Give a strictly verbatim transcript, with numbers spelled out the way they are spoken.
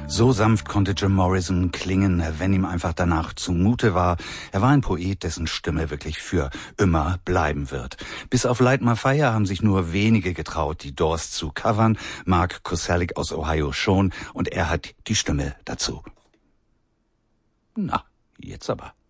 So sanft konnte Jim Morrison klingen, wenn ihm einfach danach zumute war. Er war ein Poet, dessen Stimme wirklich für immer bleiben wird. Bis auf Light My Fire haben sich nur wenige getraut, die Doors zu covern. Mark Koselleck aus Ohio schon, und er hat die Stimme dazu. Na, jetzt aber.